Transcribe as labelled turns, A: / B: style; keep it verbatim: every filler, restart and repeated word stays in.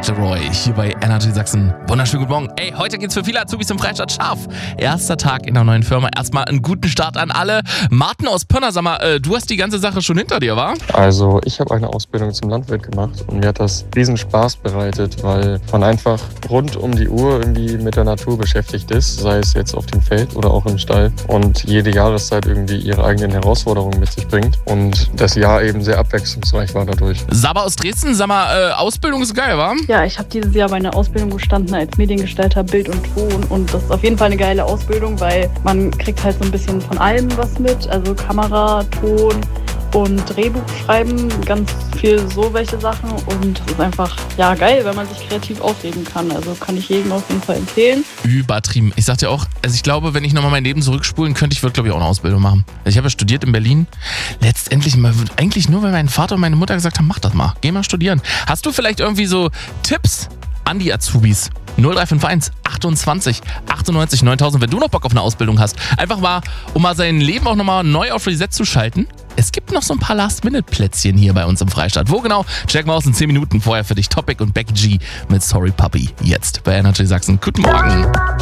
A: mit Leroy hier bei Energy Sachsen. Wunderschönen guten Morgen. Ey, heute geht's für viele Azubis im Freistaat scharf. Erster Tag in der neuen Firma. Erstmal einen guten Start an alle. Martin aus Pönner, sag mal, äh, du hast die ganze Sache schon hinter dir, wa?
B: Also ich habe eine Ausbildung zum Landwirt gemacht und mir hat das riesen Spaß bereitet, weil man einfach rund um die Uhr irgendwie mit der Natur beschäftigt ist, sei es jetzt auf dem Feld oder auch im Stall, und jede Jahreszeit irgendwie ihre eigenen Herausforderungen mit sich bringt und das Jahr eben sehr abwechslungsreich war dadurch.
A: Saba aus Dresden, sag mal, äh, Ausbildung ist geil, wa?
C: Ja, ich habe dieses Jahr meine Ausbildung bestanden als Mediengestalter Bild und Ton und das ist auf jeden Fall eine geile Ausbildung, weil man kriegt halt so ein bisschen von allem was mit, also Kamera, Ton und Drehbuch schreiben, ganz viel so welche Sachen, und es ist einfach, ja, geil, wenn man sich kreativ ausleben kann, also kann ich jedem auf jeden Fall empfehlen.
A: Übertrieben. Ich sag dir auch, also ich glaube, wenn ich nochmal mein Leben zurückspulen könnte, ich würde, glaube ich, auch eine Ausbildung machen. Ich habe ja studiert in Berlin. Letztendlich mal, eigentlich nur, weil mein Vater und meine Mutter gesagt haben, mach das mal, geh mal studieren. Hast du vielleicht irgendwie so Tipps an die Azubis? null drei fünf eins achtundzwanzig achtundneunzig neuntausend, wenn du noch Bock auf eine Ausbildung hast. Einfach mal, um mal sein Leben auch nochmal neu auf Reset zu schalten. Es gibt noch so ein paar Last-Minute-Plätzchen hier bei uns im Freistaat. Wo genau? Checken wir aus in zehn Minuten. Vorher für dich Topic und Becky G mit Sorry Puppy. Jetzt bei Energy Sachsen. Guten Morgen.